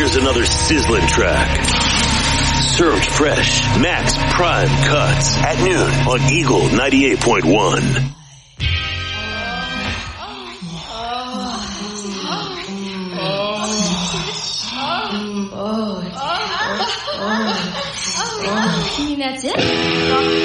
here's another sizzling track. Served fresh, Max Prime Cuts at noon on Eagle 98.1. 힘이 나지?